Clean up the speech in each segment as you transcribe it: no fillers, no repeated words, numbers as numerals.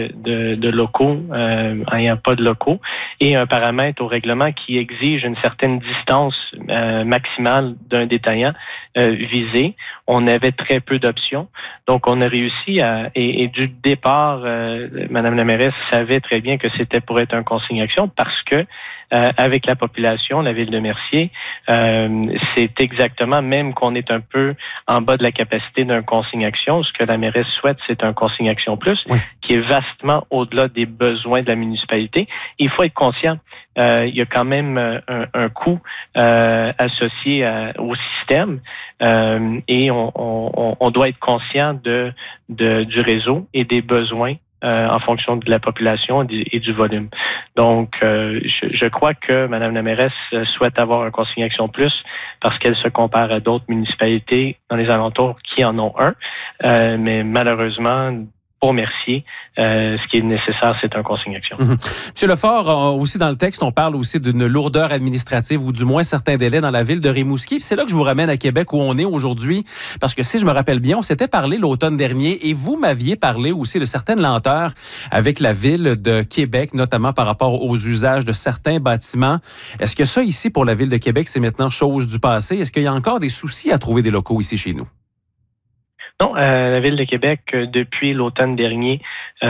de locaux, il n'y a pas de locaux, et un paramètre au règlement qui exige une certaine distance maximale d'un détaillant visé. On avait très peu d'options, donc on a réussi et du départ, Madame la mairesse savait très bien que c'était pour être un consigne-action parce que avec la population, la ville de Mercier, c'est exactement, même qu'on est un peu en bas de la capacité d'un consigne-action, ce que la mairesse souhaite, c'est un consigne-action plus, oui, qui est vastement au-delà des besoins de la municipalité. Il faut être conscient, il y a quand même un coût associé au système et on doit être conscient du réseau et des besoins en fonction de la population et du volume. Donc, je crois que Mme la mairesse souhaite avoir un consigne-action plus parce qu'elle se compare à d'autres municipalités dans les alentours qui en ont un. Mais malheureusement, pour Mercier, ce qui est nécessaire, c'est un consigne-action. Monsieur Lefort, aussi dans le texte, on parle aussi d'une lourdeur administrative ou du moins certains délais dans la ville de Rimouski. C'est là que je vous ramène à Québec où on est aujourd'hui, parce que si je me rappelle bien, on s'était parlé l'automne dernier et vous m'aviez parlé aussi de certaines lenteurs avec la ville de Québec, notamment par rapport aux usages de certains bâtiments. Est-ce que ça, ici, pour la ville de Québec, c'est maintenant chose du passé? Est-ce qu'il y a encore des soucis à trouver des locaux ici chez nous? Non, la Ville de Québec, depuis l'automne dernier,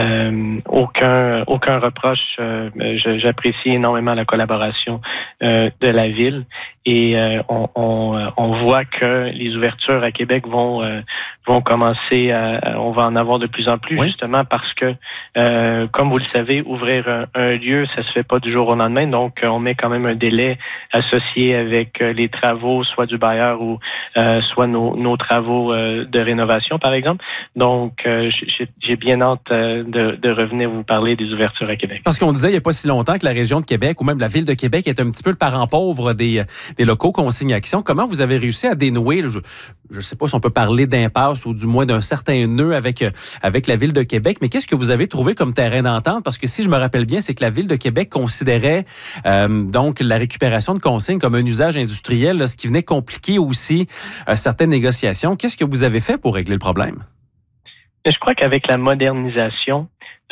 aucun reproche. J'apprécie énormément la collaboration de la Ville et on voit que les ouvertures à Québec vont commencer on va en avoir de plus en plus, oui, justement parce que, comme vous le savez, ouvrir un lieu, ça se fait pas du jour au lendemain, donc on met quand même un délai associé avec les travaux, soit du bailleur ou soit nos travaux de rénovation, par exemple. Donc, j'ai bien hâte de revenir vous parler des ouvertures à Québec. Parce qu'on disait il n'y a pas si longtemps que la région de Québec ou même la ville de Québec est un petit peu le parent pauvre des locaux consigne-action. Comment vous avez réussi à dénouer, je ne sais pas si on peut parler d'impasse ou du moins d'un certain nœud avec la ville de Québec, mais qu'est-ce que vous avez trouvé comme terrain d'entente? Parce que si je me rappelle bien, c'est que la ville de Québec considérait donc la récupération de consignes comme un usage industriel, là, ce qui venait compliquer aussi certaines négociations. Qu'est-ce que vous avez fait pour régler le problème? Je crois qu'avec la modernisation,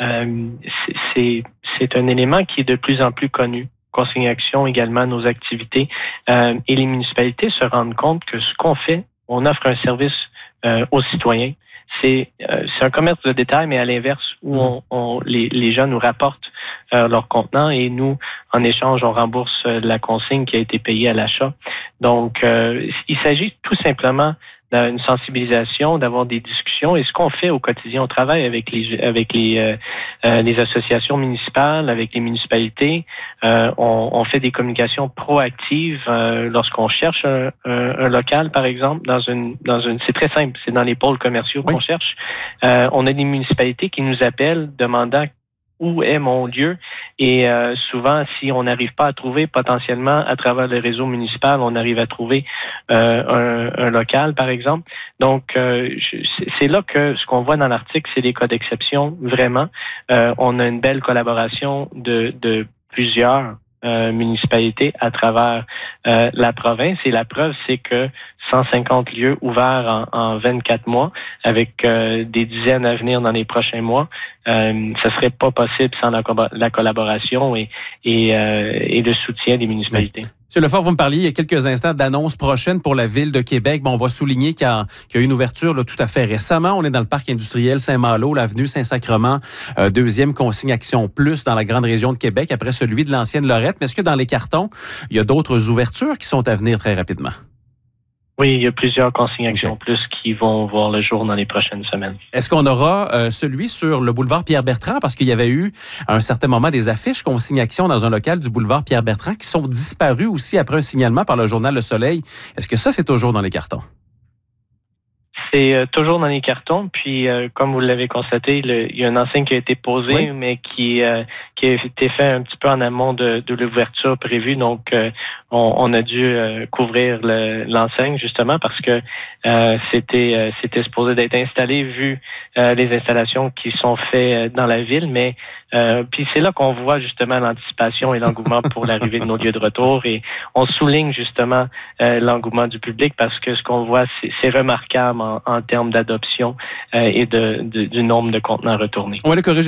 c'est un élément qui est de plus en plus connu. Consigne-action également, nos activités. Et les municipalités se rendent compte que ce qu'on fait, on offre un service aux citoyens. C'est un commerce de détail, mais à l'inverse, où les gens nous rapportent leur contenant et nous, en échange, on rembourse la consigne qui a été payée à l'achat. Donc, il s'agit tout simplement d'une sensibilisation, d'avoir des discussions. Et ce qu'on fait au quotidien, on travaille avec les associations municipales, avec les municipalités. On fait des communications proactives lorsqu'on cherche un local, par exemple, c'est très simple, c'est dans les pôles commerciaux qu'on cherche. On a des municipalités qui nous appellent demandant où est mon lieu? Et souvent, si on n'arrive pas à trouver potentiellement à travers le réseau municipal, on arrive à trouver un local, par exemple. Donc, c'est là que ce qu'on voit dans l'article, c'est des cas d'exception, vraiment. On a une belle collaboration de plusieurs municipalités à travers la province. Et la preuve, c'est que 150 lieux ouverts en 24 mois, avec des dizaines à venir dans les prochains mois, ça serait pas possible sans la collaboration et le soutien des municipalités. Oui. Monsieur Lefort, vous me parliez il y a quelques instants d'annonces prochaines pour la ville de Québec. Bon, on va souligner qu'il y a eu une ouverture là, tout à fait récemment. On est dans le parc industriel Saint-Malo, l'avenue Saint-Sacrement, deuxième consigne-action plus dans la grande région de Québec, après celui de l'ancienne Lorette. Mais est-ce que dans les cartons, il y a d'autres ouvertures qui sont à venir très rapidement? Oui, il y a plusieurs consignations plus qui vont voir le jour dans les prochaines semaines. Est-ce qu'on aura celui sur le boulevard Pierre-Bertrand? Parce qu'il y avait eu, à un certain moment, des affiches consignation dans un local du boulevard Pierre-Bertrand qui sont disparues aussi après un signalement par le journal Le Soleil. Est-ce que ça, c'est toujours dans les cartons? C'est toujours dans les cartons. Puis, comme vous l'avez constaté, il y a une enseigne qui a été posée, mais qui a été fait un petit peu en amont de l'ouverture prévue. Donc, on a dû couvrir l'enseigne justement parce que c'était supposé d'être installé vu les installations qui sont faites dans la ville. Mais puis c'est là qu'on voit justement l'anticipation et l'engouement pour l'arrivée de nos lieux de retour. Et on souligne justement l'engouement du public parce que ce qu'on voit, c'est remarquable en termes d'adoption et du nombre de contenants retournés. On va le corriger.